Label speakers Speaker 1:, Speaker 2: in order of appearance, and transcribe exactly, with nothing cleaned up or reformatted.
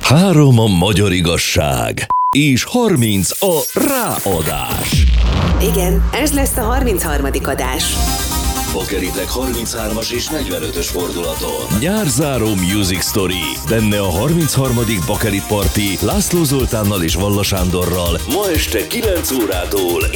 Speaker 1: Három a magyar igazság, és harminc a ráadás.
Speaker 2: Igen, ez lesz a harmincharmadik adás.
Speaker 1: Bakeritek harminchármas és negyvenötös fordulaton. Nyárzáró Music Story. Benne a harmincharmadik Bakerit Party László Zoltánnal és Valla Sándorral ma este kilenc órától